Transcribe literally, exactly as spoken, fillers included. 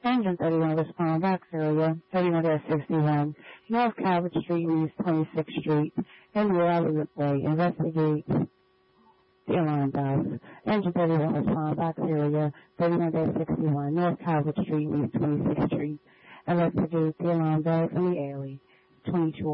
Engine thirty-one respond box area, thirty-one sixty-one, North Calvert Street meets twenty-sixth Street, in the Hollywood Way. Investigate the alarm bells. Engine thirty-one respond box area, thirty-one sixty-one, North Calvert Street meets twenty-sixth Street. Investigate the alarm bells in the alley, twenty-two